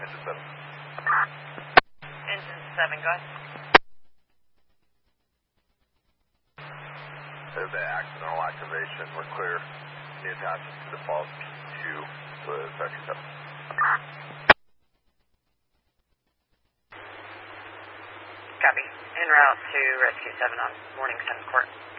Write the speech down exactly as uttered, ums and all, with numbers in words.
Engine seven. Engine seven, go ahead. There's the accidental activation. We're clear. The attachment to the false P two with Rescue seven. Copy. En route to Rescue seven on morning seven court.